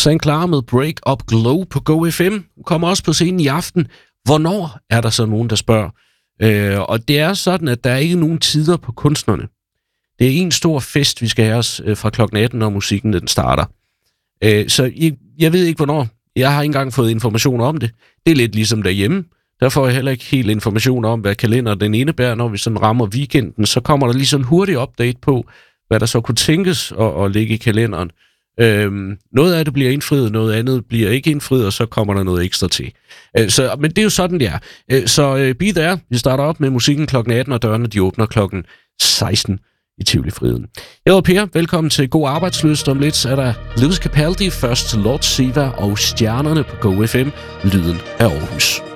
St. Clara med Break Up Glow på Go FM. Hun kommer også på scenen i aften. Hvornår er der så nogen, der spørger? Og det er sådan, at der er ikke nogen tider på kunstnerne. Det er en stor fest, vi skal have os fra klokken 18, når musikken den starter. Så jeg ved ikke, hvornår. Jeg har ikke engang fået information om det. Det er lidt ligesom derhjemme. Der får jeg heller ikke helt information om, hvad kalenderen den indebærer. Når vi sådan rammer weekenden, så kommer der lige sådan en hurtig update på, hvad der så kunne tænkes at ligge i kalenderen. Noget af det bliver indfriet, noget andet bliver ikke indfriet, og så kommer der noget ekstra til. Men det er jo sådan, det er. Så be there. Vi starter op med musikken klokken 18, og dørene de åbner klokken 16 i Tivoli Friheden. Jeg hedder Per. Velkommen til God Arbejdsløst. Om lidt er der Lewis Capaldi, først Lord Siva og Stjernerne på Go FM. Lyden af Aarhus.